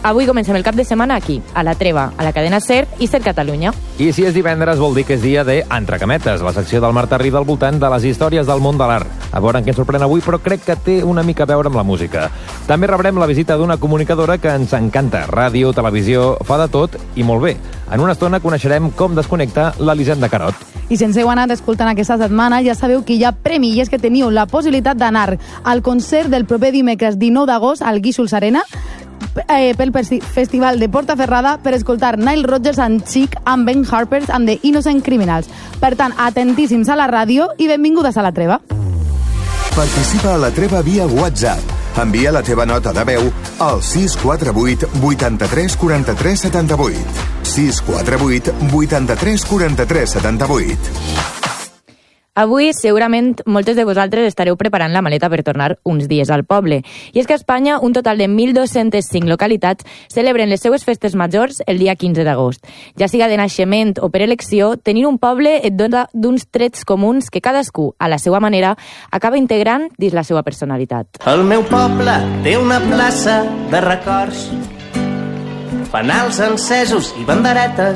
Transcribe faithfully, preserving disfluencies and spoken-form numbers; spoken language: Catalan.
Avui comencem el cap de setmana aquí, a La Treva, a la cadena SER i SER Catalunya. I si és divendres vol dir que és dia de Entre Cametes, la secció del Marta Rida al voltant de les històries del món de l'art. A veure en què ens sorprèn avui, però crec que té una mica a veure amb la música. També rebrem la visita d'una comunicadora que ens encanta. Ràdio, televisió, fa de tot i molt bé. En una estona coneixerem com desconnecta l'Elisenda Carot. I si ens heu anat escoltant aquesta setmana, ja sabeu que hi ha premi i és que teniu la possibilitat d'anar al concert del proper dimecres dinou d'agost al Guíxols Arena eh, pel Festival de Portaferrada per escoltar Nile Rodgers and Chic amb Ben Harper and the Innocent Criminals. Per tant, atentíssims a la ràdio i benvingudes a La Treva. Participa a La Treva via WhatsApp. Envia la teva nota de veu al sis quatre vuit vuitanta-tres quaranta-tres setanta-vuit. sis quatre vuit vuitanta-tres quaranta-tres setanta-vuit. Avui, segurament, moltes de vosaltres estareu preparant la maleta per tornar uns dies al poble. I és que a Espanya, un total de mil dos-centes cinc localitats celebren les seues festes majors el dia quinze d'agost. Ja siga de naixement o per elecció, tenir un poble et dona d'uns trets comuns que cadascú, a la seva manera, acaba integrant dins la seva personalitat. El meu poble té una plaça de records, fanals encesos i banderetes.